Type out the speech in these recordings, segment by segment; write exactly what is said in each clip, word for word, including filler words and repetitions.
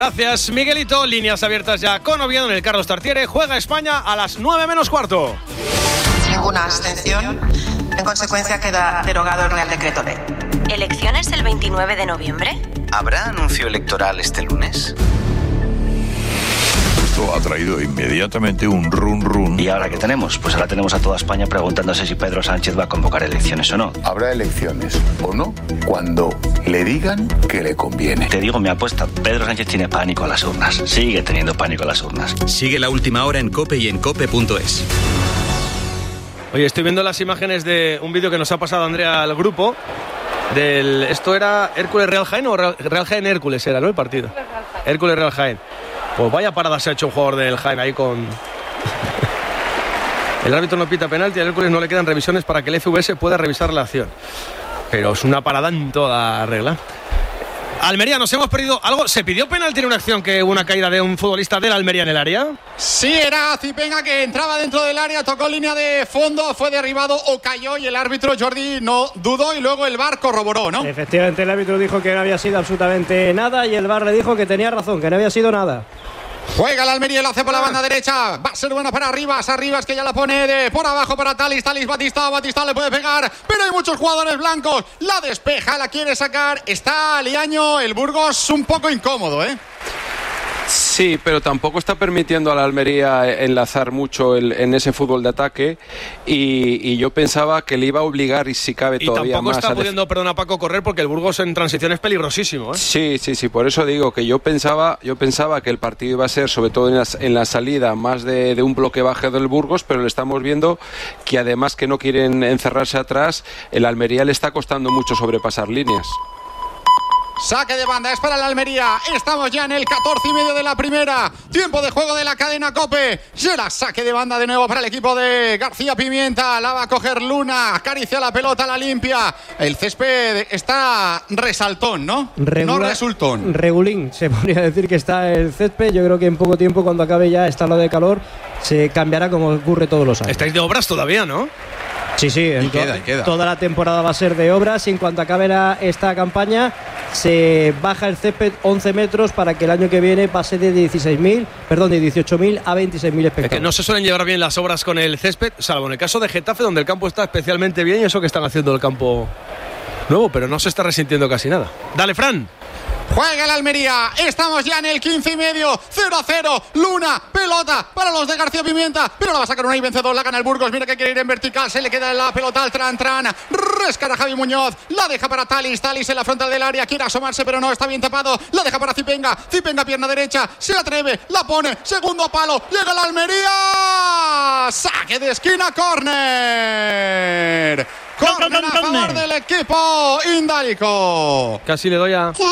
Gracias, Miguelito. Líneas abiertas ya con Oviedo en el Carlos Tartiere. Juega España a las nueve menos cuarto. Ninguna abstención. En consecuencia, queda derogado el Real Decreto Ley. ¿Elecciones el veintinueve de noviembre? ¿Habrá anuncio electoral este lunes? Esto ha traído inmediatamente un run run. ¿Y ahora qué tenemos? Pues ahora tenemos a toda España preguntándose si Pedro Sánchez va a convocar elecciones o no. Habrá elecciones o no cuando le digan que le conviene. Te digo mi apuesta, Pedro Sánchez tiene pánico a las urnas. Sigue teniendo pánico a las urnas. Sigue La Última Hora en COPE y en cope punto es. Oye, estoy viendo las imágenes de un vídeo que nos ha pasado Andrea al grupo. Del, esto era Hércules Real Jaén o Real, Real Jaén Hércules era, ¿no? El partido. Hércules Real Jaén. Pues vaya parada se ha hecho un jugador del Jaén ahí con... El árbitro no pita penalti, al Hércules no le quedan revisiones para que el F V S pueda revisar la acción. Pero es una parada en toda regla. Almería, nos hemos perdido algo. ¿Se pidió penalti en una acción que hubo una caída de un futbolista del Almería en el área? Sí, era Zipenga que entraba dentro del área, tocó línea de fondo, fue derribado o cayó y el árbitro Jordi no dudó y luego el V A R corroboró, ¿no? Efectivamente, el árbitro dijo que no había sido absolutamente nada y el V A R le dijo que tenía razón, que no había sido nada. Juega el Almería y lo hace por la banda derecha. Va a ser buena para Arribas. Arribas que ya la pone de por abajo para Talis. Talis Batista. Batista le puede pegar. Pero hay muchos jugadores blancos. La despeja, la quiere sacar. Está Liaño. El Burgos un poco incómodo, ¿eh? Sí, pero tampoco está permitiendo a la Almería enlazar mucho el, en ese fútbol de ataque y, y yo pensaba que le iba a obligar y si cabe y todavía tampoco más. está a pudiendo, perdona Paco, correr porque el Burgos en transición es peligrosísimo, ¿eh? Sí, sí, sí, por eso digo que yo pensaba, yo pensaba que el partido iba a ser sobre todo en la, en la salida más de, de un bloque bajo del Burgos, pero le estamos viendo que además que no quieren encerrarse atrás, el Almería le está costando mucho sobrepasar líneas. Saque de banda, es para la Almería. Estamos ya en el catorce y medio de la primera. Tiempo de juego de la cadena COPE. Será saque de banda de nuevo para el equipo de García Pimienta. La va a coger Luna. Acaricia la pelota, la limpia. El césped está resaltón, ¿no? Regula, no resultón. Regulín, se podría decir que está el césped. Yo creo que en poco tiempo, cuando acabe ya esta ola de calor, se cambiará como ocurre todos los años. Estáis de obras todavía, ¿no? Sí, sí, y queda, y queda. Toda la temporada va a ser de obras y en cuanto acabe la, esta campaña se baja el césped once metros para que el año que viene pase de dieciséis mil, perdón, de dieciocho mil a veintiséis mil espectadores. Es que no se suelen llevar bien las obras con el césped, salvo en el caso de Getafe, donde el campo está especialmente bien y eso que están haciendo el campo nuevo, pero no se está resintiendo casi nada. Dale, Fran. Juega el Almería, estamos ya en el quince y medio, cero a cero, Luna, pelota para los de García Pimienta, pero la va a sacar un ahí vencedor, la gana el Burgos, mira que quiere ir en vertical, se le queda la pelota al Tran Tran, rescara Javi Muñoz, la deja para Talis, Talis en la frontal del área, quiere asomarse pero no, está bien tapado, la deja para Zipenga, Zipenga pierna derecha, se atreve, la pone, segundo palo, llega la Almería, saque de esquina, córner. Corner a favor del equipo indálico. Casi le doy a...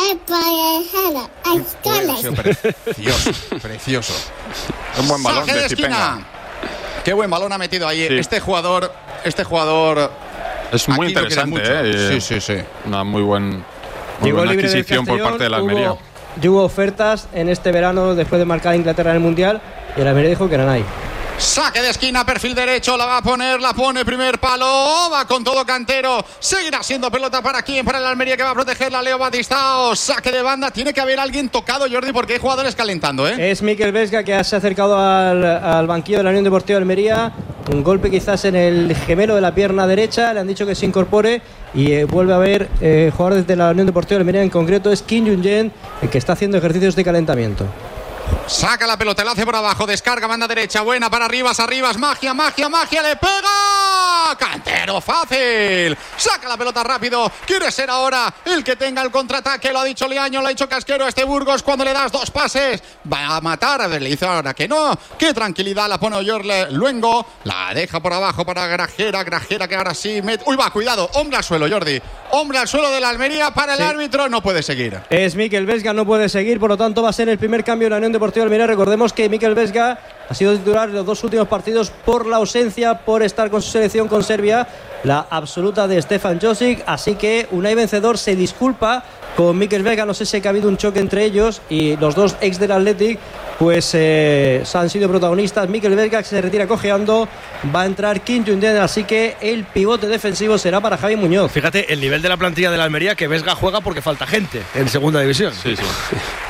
Precioso, precioso. Un buen balón Saque de, de esquina. Qué buen balón ha metido ahí. Sí. Este jugador, este jugador es muy interesante, ¿eh? Sí, sí, sí. Una muy, buen, muy buena adquisición por parte de la Almería. Hubo, hubo ofertas en este verano después de marcar a Inglaterra en el Mundial y la Almería dijo que eran ahí. Saque de esquina, perfil derecho, la va a poner, la pone, primer palo, va con todo Cantero, seguirá siendo pelota para quién, para el Almería que va a protegerla, Leo Batistao, saque de banda, tiene que haber alguien tocado, Jordi, porque hay jugadores calentando, ¿eh? Es Mikel Vesga que se ha acercado al, al banquillo de la Unión Deportiva de Almería, un golpe quizás en el gemelo de la pierna derecha, le han dicho que se incorpore y eh, vuelve a ver eh, jugadores de la Unión Deportiva de Almería, en concreto es Kim Jung-jen, el que está haciendo ejercicios de calentamiento. Saca la pelota, la hace por abajo, descarga, banda derecha, buena para Arribas, Arribas, magia, magia, magia, le pega, Cantero, fácil, saca la pelota rápido, quiere ser ahora el que tenga el contraataque, lo ha dicho Liaño, lo ha dicho Casquero, este Burgos, cuando le das dos pases, va a matar, a ver, le dice ahora que no, qué tranquilidad, la pone Oyorle, Luengo, la deja por abajo para Grajera, Grajera que ahora sí, met... uy va, cuidado, hombre al suelo, Jordi, hombre al suelo de la Almería para el sí. árbitro, no puede seguir. Es Mikel Vesga, no puede seguir, por lo tanto va a ser el primer cambio en la Unión Deportiva de Almería. Recordemos que Mikel Vesga ha sido titular en los dos últimos partidos por la ausencia, por estar con su selección con Serbia, la absoluta de Stefan Josic, así que Unai Vencedor se disculpa con Mikel Vesga, no sé si ha habido un choque entre ellos y los dos ex del Athletic pues eh, han sido protagonistas. Mikel Vesga se retira cojeando, va a entrar Kim Jung-jen, así que el pivote defensivo será para Javi Muñoz. Fíjate el nivel de la plantilla de la Almería, que Vesga juega porque falta gente en segunda división. Sí, sí.